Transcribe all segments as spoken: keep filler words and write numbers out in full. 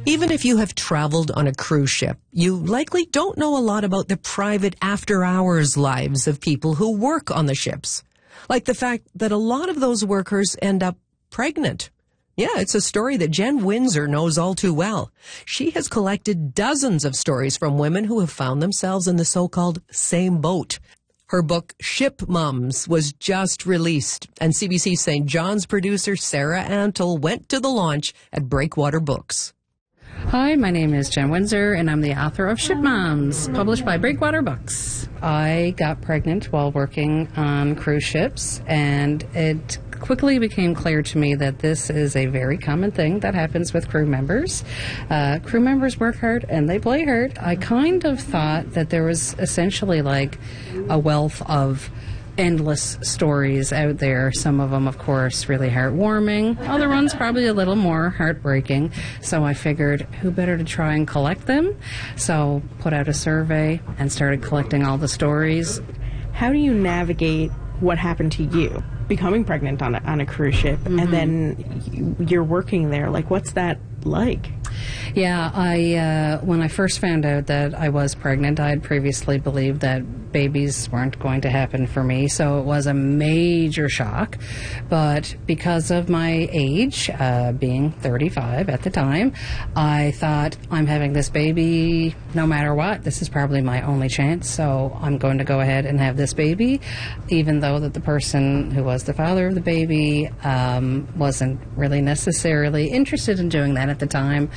Even if you have traveled on a cruise ship, you likely don't know a lot about the private after-hours lives of people who work on the ships. Like the fact that a lot of those workers end up pregnant. Yeah, it's a story that Jen Windsor knows all too well. She has collected dozens of stories from women who have found themselves in the so-called same boat. Her book, Ship Mums, was just released, and C B C Saint John's producer Sarah Antle went to the launch at Breakwater Books. Hi, my name is Jen Windsor, and I'm the author of Ship Moms, published by Breakwater Books. I got pregnant while working on cruise ships, and it quickly became clear to me that this is a very common thing that happens with crew members. Uh, crew members work hard and they play hard. I kind of thought that there was essentially like a wealth of endless stories out there. Some of them, of course, really heartwarming. Other ones probably a little more heartbreaking. So I figured, who better to try and collect them? So put out a survey and started collecting all the stories. How do you navigate what happened to you, becoming pregnant on a, on a cruise ship, mm-hmm. and then you, you're working there? Like, what's that like? Yeah, I uh, when I first found out that I was pregnant, I had previously believed that babies weren't going to happen for me, so it was a major shock. But because of my age, uh, being thirty-five at the time, I thought, I'm having this baby no matter what. This is probably my only chance, so I'm going to go ahead and have this baby, even though that the person who was the father of the baby um, wasn't really necessarily interested in doing that at the time.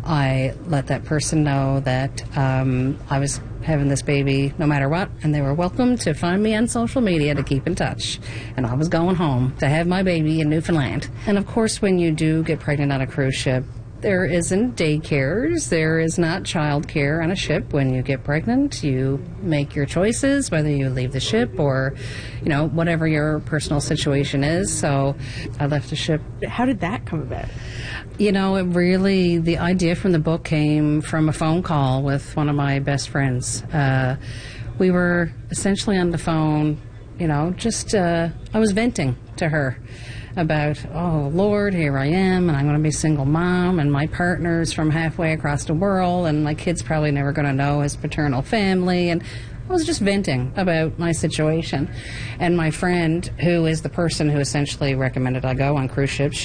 I let that person know that um, I was having this baby no matter what, and they were welcome to find me on social media to keep in touch. And I was going home to have my baby in Newfoundland. And of course, when you do get pregnant on a cruise ship, there isn't daycares, there is not child care on a ship. When you get pregnant, you make your choices, whether you leave the ship or, you know, whatever your personal situation is. So I left the ship. How did that come about? You know, it really, the idea from the book came from a phone call with one of my best friends. Uh, we were essentially on the phone, you know, just, uh, I was venting to her about, oh, Lord, here I am, and I'm going to be a single mom, and my partner's from halfway across the world, and my kid's probably never going to know his paternal family, and I was just venting about my situation. And my friend, who is the person who essentially recommended I go on cruise ships,